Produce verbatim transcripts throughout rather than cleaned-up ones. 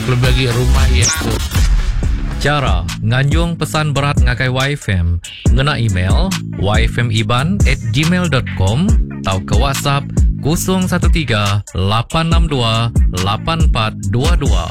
bagi rumah ya tu. Cara nganjung pesan berat ngakai Y F M ngena email y f m iban at gmail dot com atau ke WhatsApp kosong satu tiga lapan enam dua lapan empat dua dua.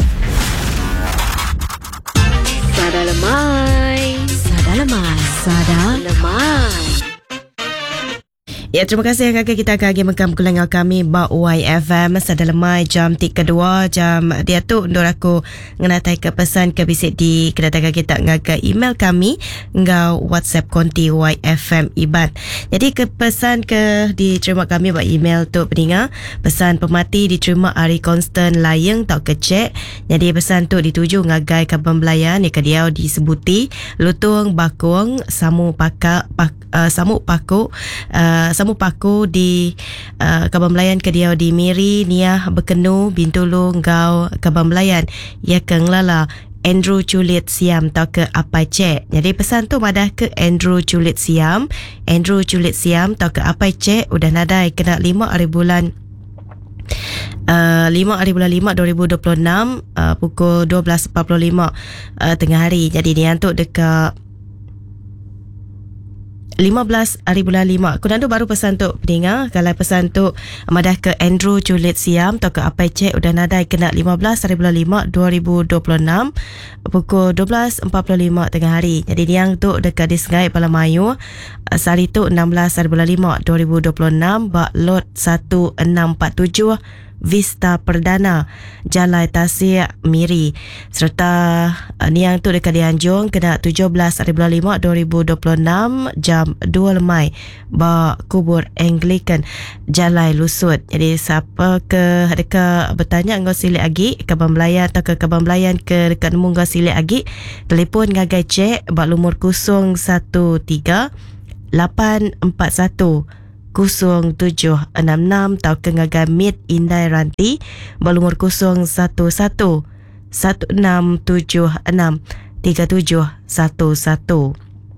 Sada lemai, sada lemai, sada lemai. Ya, terima kasih kakak kita akan mengam kulangan kami ba Y F M sada lemai jam tiga kedua jam dia tu ndor aku ngenatai ke pesan ke bisik di kedatangan kita ngaga email kami ngau WhatsApp konti Y F M Iban. Jadi ke pesan ke diterima kami ba email tu pendengar, pesan pemati diterima Ari Constant Layeng tau kecek. Jadi pesan tu dituju ngagai Kaban Belayan ni kediau disebuti Lutung Bakung Samu Pakak pak, uh, Samu Paku uh, Samu Paku di uh, Kaban Belayan kediau di Miri Niah Bekenu Bintulu Ngau Kaban Belayan ya keng lala Andrew Culit Siam tau ke apa cek. Jadi pesan tu madah ke Andrew Culit Siam. Andrew Culit Siam tau ke apa cek udah nadai kena lima hari bulan Uh, lima hari bulan lima dua ribu dua puluh enam uh, pukul dua belas empat puluh lima uh, tengah hari. Jadi dia untuk dekat lima belas hari bulan lima. Aku nanti baru pesan tu pendengar. Kalau pesan tu madah ke Andrew Culit Siam atau ke apa cek udah nadai kena lima belas hari bulan lima dua ribu dua puluh enam pukul dua belas empat puluh lima tengah hari. Jadi dia tu dekat di Sungai Palamayu. Sehari tu enam belas hari bulan lima dua ribu dua puluh enam bak lot satu enam empat tujuh Vista Perdana Jalai Tasik Miri. Serta uh, ni yang tu dekat di Anjung kena tujuh belas hari bulan lima dua ribu dua puluh enam jam dua lemai ba kubur Anglican Jalai Lusut. Jadi siapa ke dekat bertanya ngau silik agi Kaban Belayan atau ke Kaban Belayan ke dekat nemu ngau silik agi, telefon ngagai cek ba lumur kosong satu tiga lapan empat satu kosong tujuh enam enam tau ke ngagai Mit Indai Ranti berumur kosong satu satu satu enam tujuh enam tiga tujuh satu satu.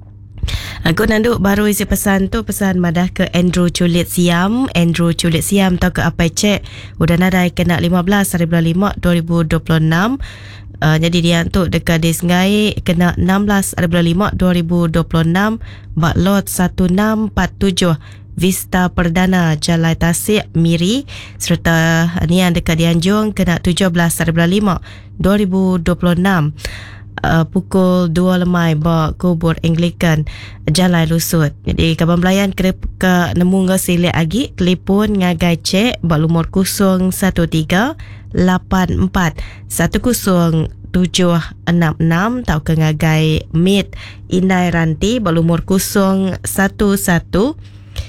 Aku nanduk baru isi pesan tu, pesan madah ke Andrew Culit Siam. Andrew Culit Siam tau ke apa cek udah nadai kena lima belas hari bulan lima dua ribu dua puluh enam. Uh, jadi dia untuk dekat di Sungai kena enam belas hari bulan lima dua ribu dua puluh enam bak lot satu enam empat tujuh Vista Perdana Jalai Tasik Miri. Serta ni yang dekat di Anjung kena tujuh belas hari bulan lima dua ribu dua puluh enam uh, pukul dua lemai bak kubur Anglican Jalai Lusut. Jadi Kaban Belayan ke, ke nemu ngau silik agi, telefon ngagai cek bak lumur kosong satu tiga lapan empat satu kosong tujuh enam enam tau ke ngagai Mit Indai Ranti bak lumur kosong satu satu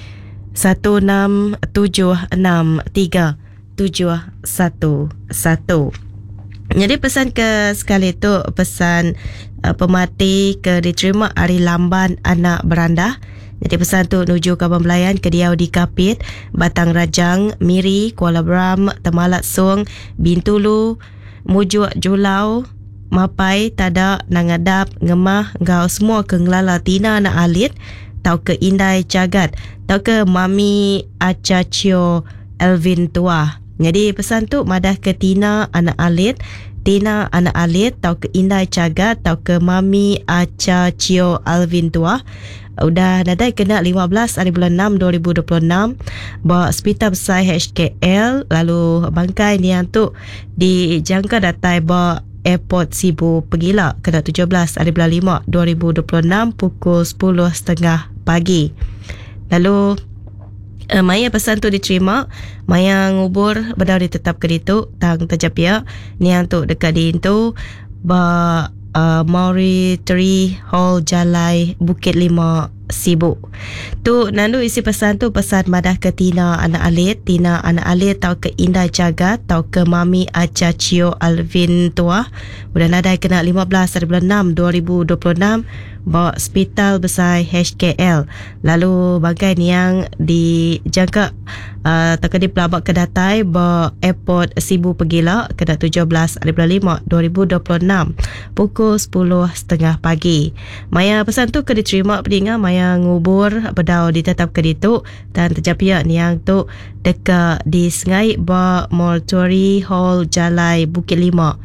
satu enam tujuh enam tiga tujuh satu satu. Jadi pesan ke sekali tu pesan uh, pemati ke diterima Ari Lamban anak berandah. Jadi pesan tu nuju Kaban Belayan ke Diau di Kapit, Batang Rajang, Miri, Kuala Bram, Temalat Song, Bintulu, Mujuk Julau, Mapai, Tadak, Nangadap, Ngemah, Ngau semua ke Ngelala Tina anak Alit, tau ke Indai Cagat, tau ke Mami Acacio Elvin Tua. Jadi pesan tu madah ke Tina anak Alit, Tina anak Alit, tau ke Indai Cagat, tau ke Mami Acacio Elvin Tua. Udah nadai kena lima belas hari bulan enam dua ribu dua puluh enam bawa Hospital Besar H K L. Lalu bangkai ni yang tu dijangka datai bawa Airport Sibu Pegila kena tujuh belas hari bulan lima dua ribu dua puluh enam pukul sepuluh tiga puluh pagi. Lalu uh, Maya pesan tu diterima, Maya ngubur bedau ditetap ke ditu tang terjapia ni yang tu dekat di itu ba uh, Mauri Tree Hall Jalai Bukit Lima Sibu. Tu nandu isi pesan tu pesan madah ke Tina anak Alit, Tina anak Alit tau ke Indai Cagat, tau ke Mami Acacio Alvin Tua. Udah nadai kena lima belas hari bulan enam dua ribu dua puluh enam bawa Hospital Besar H K L. Lalu bagai ni yang dijangka uh, tak di pelabak kedatai bawa Airport Sibu Pegila kena tujuh belas hari bulan lima dua ribu dua puluh enam pukul sepuluh tiga puluh pagi. Maya pesan tu ke diterima pendengar, Maya ngubur bedau ditetap ke ditu dan terjapia ni yang tu dekat di Sungai ba Mortuary Hall Jalai Bukit Lima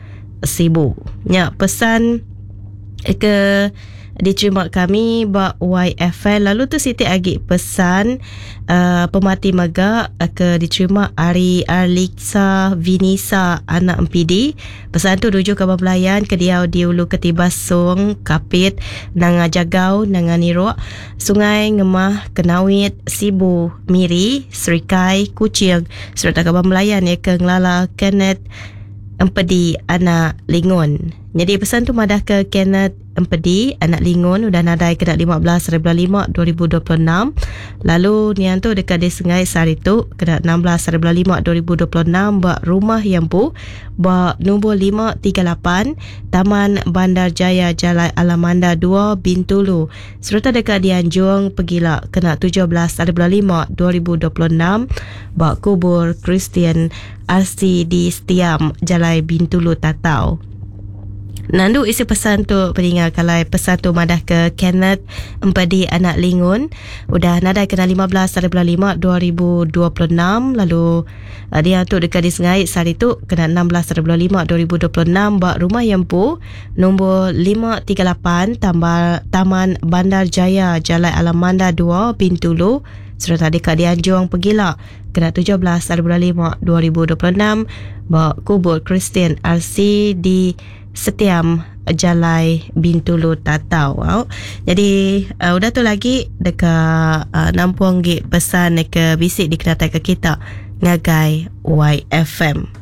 Sibu. Ya, pesan ke diterima kami bak Y F L. Lalu tu Siti Agi pesan uh, pemati megak uh, ke diterima Ari Arliksa Vinisa anak M P D. Pesan tu rujuk ke Belayan ke Diau di Ulu Ketibas Song Kapit Nanga Jagau Nanga Nirok Sungai Ngemah Kenawit Sibu Miri Serikai Kucing serta ke Belayan ya ke Ngelala Kenneth Empedi anak Lingun. Jadi pesan tu madah ke Kenneth Empedi anak Lingun udah nadai kena lima belas hari bulan lima dua ribu dua puluh enam. Lalu nian tu dekat di Sungai Saritu kena enam belas hari bulan lima dua ribu dua puluh enam bak rumah Yampu bak nombor lima tiga lapan Taman Bandar Jaya Jalan Alamanda dua Bintulu. Serta dekat di Anjung Pegila kena tujuh belas hari bulan lima dua ribu dua puluh enam bak kubur Kristian R C di Setiam Jalan Bintulu Tatau. Nandu isi pesan tu pendengar kalai pesan tu madah ke Kenneth Empedi anak Lingun udah nadai kena lima belas hari bulan lima dua ribu dua puluh enam. Lalu uh, dia tu dekat di Sungai Sari tu kena enam belas hari bulan lima dua ribu dua puluh enam bak rumah Yampu nombor lima tiga lapan tambal Taman Bandar Jaya Jalan Alamanda dua Bintulu serta dekat di Anjung Pegila kena tujuh belas hari bulan lima dua ribu dua puluh enam bak kubur Kristian R C di Setiam Jalai Bintulu Tatau. Wow. Jadi uh, udah tu lagi dekat uh, Nampuang Gig pesan ke bisik di kenatai ke kita ngagai Y F M.